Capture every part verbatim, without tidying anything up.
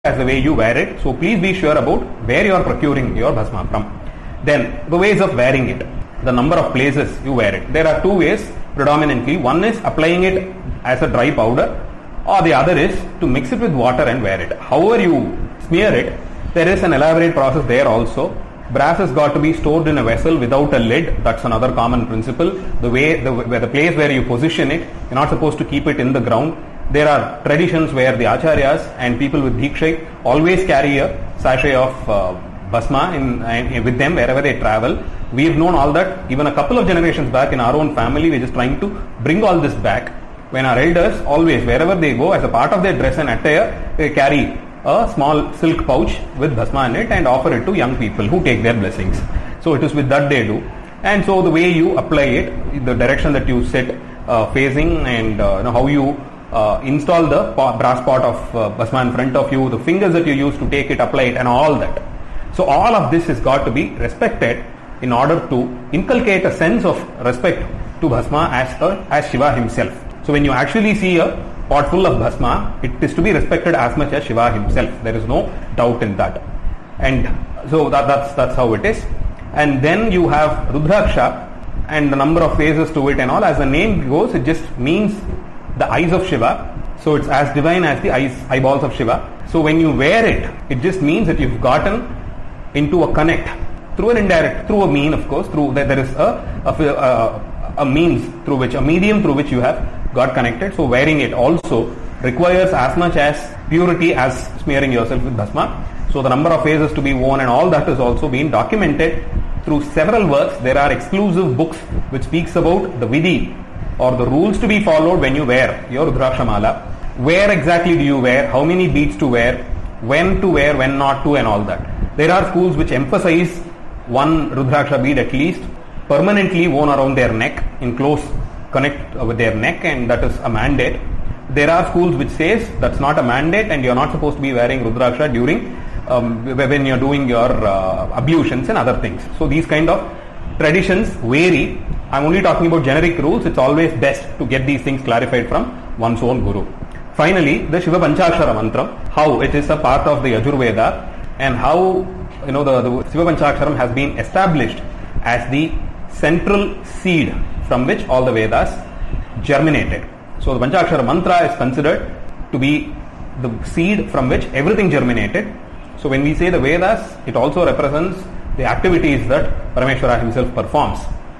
as the way you wear it. So please be sure about where you are procuring your bhasma from. Then the ways of wearing it, the number of places you wear it. There are two ways predominantly. One is applying it as a dry powder, or the other is to mix it with water and wear it. However you smear it, there is an elaborate process there also. Brass has got to be stored in a vessel without a lid. That's another common principle. The way the, where the place where you position it, you're not supposed to keep it in the ground. There are traditions where the acharyas and people with diksha always carry a sachet of uh, bhasma in, in, with them wherever they travel. We've known all that even a couple of generations back in our own family. We're just trying to bring all this back. When our elders always, wherever they go, as a part of their dress and attire, they carry a small silk pouch with bhasma in it and offer it to young people who take their blessings. So it is with that they do. And so the way you apply it, the direction that you sit uh, facing, and uh, you know, how you Uh, install the pot, brass pot of uh, bhasma in front of you, the fingers that you use to take it, apply it, and all that. So all of this has got to be respected in order to inculcate a sense of respect to bhasma as a, as Shiva himself. So when you actually see a pot full of bhasma, it is to be respected as much as Shiva himself. There is no doubt in that. And so that, that's that's how it is. And then you have Rudraksha and the number of phases to it and all. As the name goes, it just means the eyes of Shiva. So it's as divine as the eyes, eyeballs of Shiva. So when you wear it, it just means that you've gotten into a connect through an indirect, through a mean, of course, through that there is a, a, a, a means through which, a medium through which you have got connected. So wearing it also requires as much as purity as smearing yourself with bhasma. So the number of phases to be worn and all that is also being documented through several works. There are exclusive books which speaks about the vidhi, or the rules to be followed when you wear your Rudraksha mala. Where exactly do you wear, how many beads to wear, when to wear, when not to, and all that. There are schools which emphasize one Rudraksha bead at least permanently worn around their neck, in close connect with their neck, and that is a mandate. There are schools which says that's not a mandate and you're not supposed to be wearing Rudraksha during um, when you're doing your uh, ablutions and other things. So these kind of traditions vary. I'm only talking about generic rules. It's always best to get these things clarified from one's own guru. Finally, the Shiva Panchakshara mantra, how it is a part of the Yajurveda, and how you know the, the Shiva Panchaksharam has been established as the central seed from which all the Vedas germinated. So the Panchakshara mantra is considered to be the seed from which everything germinated. So when we say the Vedas, it also represents the activities that Parameshwara himself performs.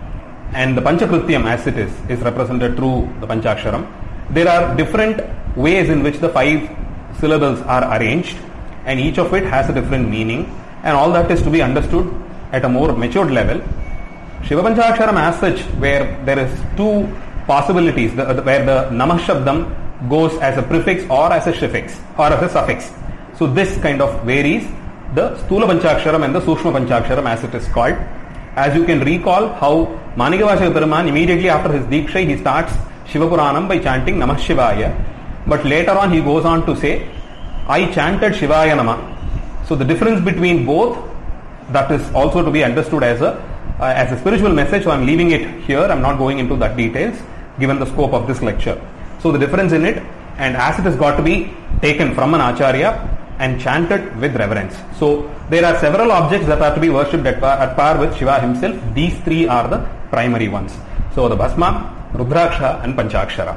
And the Panchakrityam as it is, is represented through the Panchaksharam. There are different ways in which the five syllables are arranged, and each of it has a different meaning, and all that is to be understood at a more matured level. Shiva Panchaksharam as such, where there is two possibilities, the, the, where the Namah Shabdam goes as a prefix or as a suffix, or as a suffix. So this kind of varies the Sthula Panchaksharam and the Sukshma Panchaksharam as it is called. As you can recall how Manikavachaka Peruman immediately after his Diksha he starts Shiva Puranam by chanting Namah Shivaya, but later on he goes on to say, I chanted Shivaya Namah. So the difference between both, that is also to be understood as a uh, as a spiritual message. So I am leaving it here, I am not going into that details given the scope of this lecture. So the difference in it, and as it has got to be taken from an Acharya and chanted with reverence. So there are several objects that are to be worshipped at par, at par with Shiva himself. These three are the primary ones. So the Bhasma, Rudraksha and Panchakshara.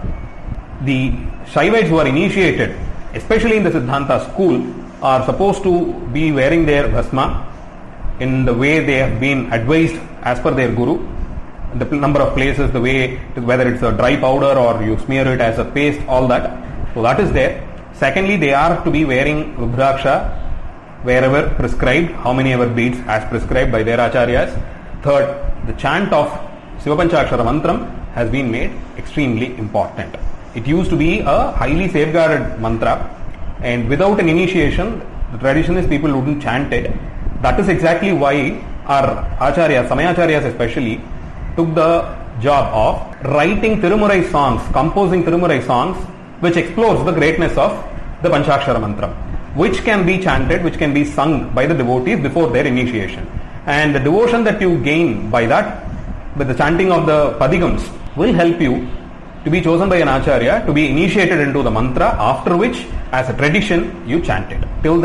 The Shaivites who are initiated, especially in the Siddhanta school, are supposed to be wearing their Bhasma in the way they have been advised as per their Guru. The number of places, the way, whether it's a dry powder or you smear it as a paste, all that. So that is there. Secondly, they are to be wearing Rudraksha wherever prescribed, how many ever beads as prescribed by their acharyas. Third, the chant of Shiva Panchakshara mantram has been made extremely important. It used to be a highly safeguarded mantra, and without an initiation, the tradition is people wouldn't chant it. That is exactly why our acharyas, Samayacharyas especially, took the job of writing Tirumurai songs, composing Tirumurai songs, which explores the greatness of the Panchakshara mantra, which can be chanted, which can be sung by the devotees before their initiation. And the devotion that you gain by that, with the chanting of the padigams, will help you to be chosen by an acharya, to be initiated into the mantra, after which, as a tradition, you chant it.